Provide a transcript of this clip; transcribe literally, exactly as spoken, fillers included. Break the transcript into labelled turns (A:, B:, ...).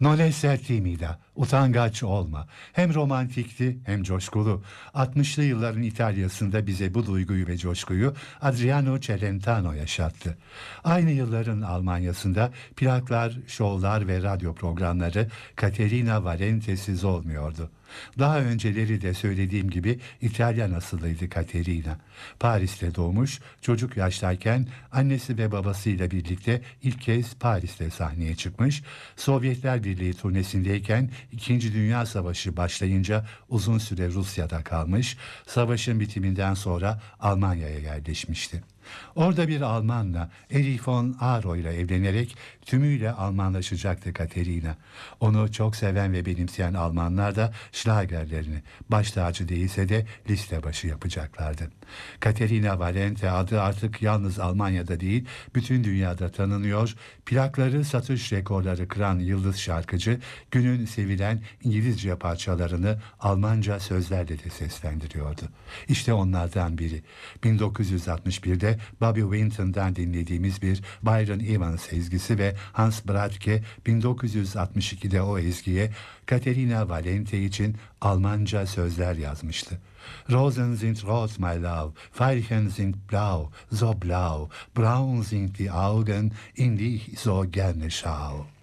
A: Non essere timida, utangaç olma. Hem romantikti hem coşkulu. altmışlı yılların İtalya'sında bize bu duyguyu ve coşkuyu Adriano Celentano yaşattı. Aynı yılların Almanya'sında plaklar, şovlar ve radyo programları Caterina Valentesiz olmuyordu. Daha önceleri de söylediğim gibi İtalyan asıllıydı Caterina. Paris'te doğmuş, çocuk yaştayken annesi ve babasıyla birlikte ilk kez Paris'te sahneye çıkmış. Sovyetler Birliği turnesindeyken İkinci Dünya Savaşı başlayınca uzun süre Rusya'da kalmış. Savaşın bitiminden sonra Almanya'ya yerleşmişti. Orada bir Almanla, Erich von Aro ile evlenerek tümüyle Almanlaşacaktı Katerina. Onu çok seven ve benimseyen Almanlar da şlagerlerini, baş tacı değilse de liste başı yapacaklardı. Katerina Valente adı artık yalnız Almanya'da değil, bütün dünyada tanınıyor, plakları satış rekorları kıran yıldız şarkıcı, günün sevilen İngilizce parçalarını Almanca sözlerle de seslendiriyordu. İşte onlardan biri. bin dokuz yüz altmış birde Bobby Winton'dan dinlediğimiz bir Byron Evans ezgisi ve Hans Bradke bin dokuz yüz altmış ikide o ezgiye Caterina Valente için Almanca sözler yazmıştı. Rosen sind rot, my love, Veilchen sind blau, so blau, braun sind die Augen, in die ich so gerne schau.